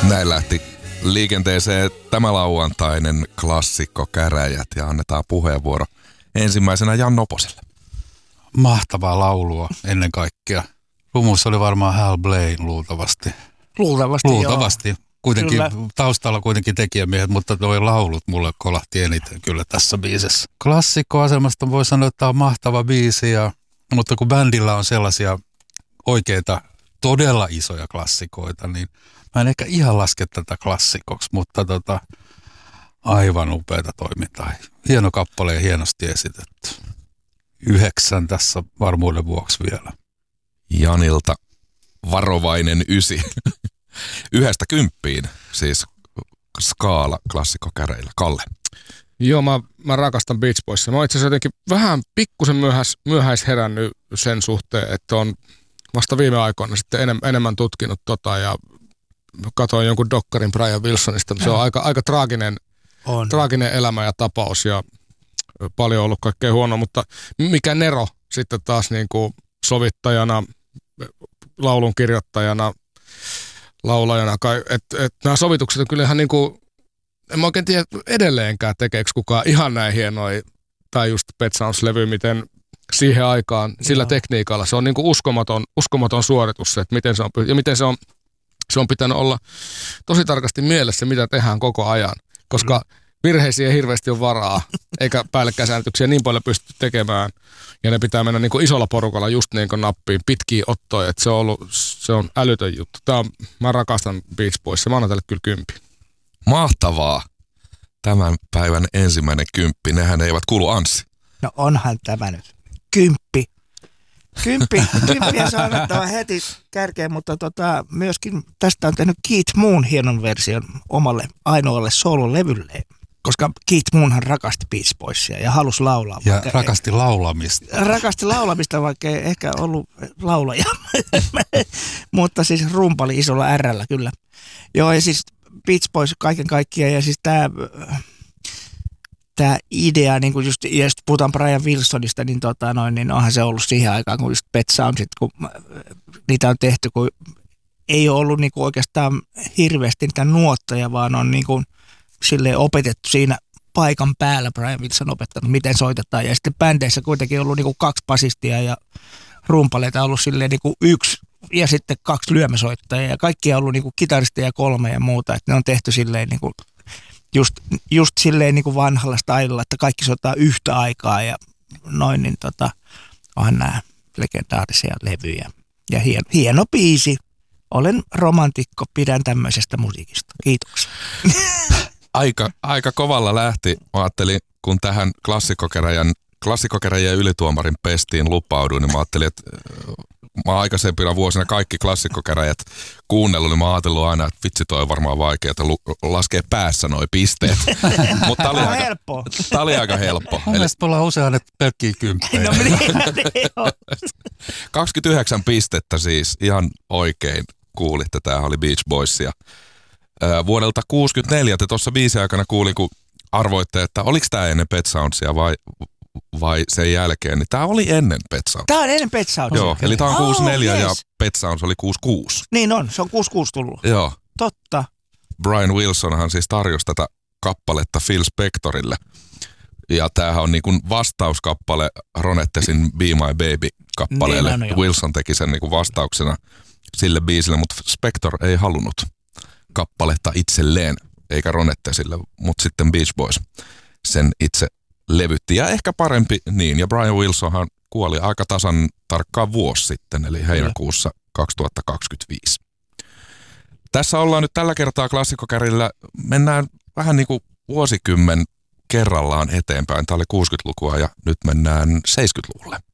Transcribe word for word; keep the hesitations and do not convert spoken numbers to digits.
Näin lähti liikenteeseen tämä lauantainen klassikko Käräjät ja annetaan puheenvuoro ensimmäisenä Jan Noposelle. Mahtavaa laulua ennen kaikkea. Rumussa oli varmaan Hal Blaine luultavasti. Luultavasti, Luultavasti. Joo. Kuitenkin Kyllä. Taustalla kuitenkin tekijämiehet, mutta nuo laulut mulle kolahti eniten kyllä tässä biisissä. Klassikkoasemasta voi sanoa, että tämä on mahtava biisi, ja, mutta kun bändillä on sellaisia oikeita, todella isoja klassikoita, niin mä en ehkä ihan laske tätä klassikoksi, mutta tota, aivan upeata toimintaa. Hieno kappale ja hienosti esitetty. Yhdeksän tässä varmuuden vuoksi vielä. Janilta varovainen ysi. Yhdestä kymppiin, siis skaala klassikko Käräjillä. Kalle. Joo, mä, mä rakastan Beach Boysia. Mä oon itse asiassa jotenkin vähän pikkusen myöhäis, myöhäis herännyt sen suhteen, että on vasta viime aikoina sitten enem, enemmän tutkinut tota ja katsoin jonkun dokkarin Brian Wilsonista. Se on aika, aika traaginen, On. traaginen elämä ja tapaus ja paljon ollut kaikkea huonoa, mutta mikä Nero sitten taas niin kuin sovittajana, laulun kirjoittajana, laulajana, että et nämä sovitukset on kyllä ihan niin kuin, en mä oikein tiedä edelleenkään tekeekö kukaan ihan näin hienoja, tai just Pet Sounds-levy, miten siihen aikaan, sillä Joo. tekniikalla, se on niin kuin uskomaton, uskomaton suoritus, että miten se on, ja miten se on, se on pitänyt olla tosi tarkasti mielessä, mitä tehdään koko ajan, koska mm. virheisiä ei hirveästi ole varaa, eikä päällekkäisäännytyksiä niin paljon pysty tekemään, ja ne pitää mennä niin kuin isolla porukalla just niin kuin nappiin, pitkiä ottoja, että se on ollut, se on älytön juttu. Tää on, mä rakastan Beach Boysia, mä annan tälle kyllä kymppi. Mahtavaa. Tämän päivän ensimmäinen kymppi. Nehän eivät kuulu Anssi. No onhan tämä nyt. Kymppi. Kymppi. Kymppiä saa annettava heti kärkeen, mutta tota, myöskin tästä on tehnyt Keith Moon hienon version omalle ainoalle soololevylleen. Koska Keith Moonhan rakasti Beach Boysia ja halusi laulaa. Ja rakasti laulamista. Rakasti laulamista, vaikka ei ehkä ollut laulaja. Mutta siis rumpali isolla R:llä kyllä. Joo, ja siis Beach Boys kaiken kaikkiaan, ja siis tämä tämä idea, niin kun just, ja sitten puhutaan Brian Wilsonista, niin, tota noin, niin onhan se ollut siihen aikaan, kun just Pet Soundsit, kun niitä on tehty, kun ei ole ollut niin kuin oikeastaan hirveästi niitä nuotteja, vaan on niin kuin silleen opetettu siinä paikan päällä, Brian Wilson opettanut, miten soitetaan, ja sitten bändeissä kuitenkin on ollut niin kuin kaksi basistia ja rumpaleita on ollut silleen niin kuin yksi, ja sitten kaksi lyömäsoittajaa, ja kaikki on ollut niin kuin kitaristeja kolme ja muuta, että ne on tehty silleen niin kuin just, just silleen niin kuin vanhalla stylella, että kaikki soittaa yhtä aikaa, ja noin, niin tota, onhan nämä legendaarisia levyjä. Ja hieno, hieno biisi. Olen romantikko, pidän tämmöisestä musiikista. Kiitoksia. Aika, aika kovalla lähti. Mä ajattelin, kun tähän klassikkokäräjän, klassikkokäräjän ylituomarin pestiin lupauduin, niin mä ajattelin, että mä oon aikaisempina vuosina kaikki klassikkokäräjät kuunnellut, niin mä oon ajatellut aina, että vitsi toi on varmaan vaikeaa laskee päässä noi pisteet. Mutta tää oli, aika, helppo. tää oli aika helppo. Mun mielestä me ollaan usein pelkkiä kymppejä. No niin, kaksikymmentäyhdeksän pistettä siis, ihan oikein kuulitte, tämähän oli Beach Boysia. Äh, vuodelta kuusikymmentäneljä te tuossa biisin aikana kuulin, kun arvoitte, että oliko tämä ennen Pet Soundsia vai, vai sen jälkeen, niin tämä oli ennen Pet Soundsia. Tämä on ennen Pet Soundsia. Joo, eli tämä on kuusikymmentäneljä oh, yes. ja Pet Sounds oli kuusikymmentäkuusi. Niin on, se on kuusikymmentäkuusi tullut. Joo. Totta. Brian Wilsonhan siis tarjosi tätä kappaletta Phil Spectorille. Ja tämähän on niin kuin vastauskappale Ronettesin Be My Baby-kappaleelle. Niin, Wilson teki sen niin kuin vastauksena sille biisille, mutta Spector ei halunnut kappaletta itselleen, eikä Ronettesille, mutta sitten Beach Boys sen itse levytti. Ja ehkä parempi niin, ja Brian Wilsonhan kuoli aika tasan tarkkaan vuosi sitten, eli heinäkuussa kaksituhattakaksikymmentäviisi. Tässä ollaan nyt tällä kertaa klassikkokärillä, mennään vähän niin kuin vuosikymmen kerrallaan eteenpäin. Tämä oli kuusikymmentälukua ja nyt mennään seitsemänkymmentäluvulle.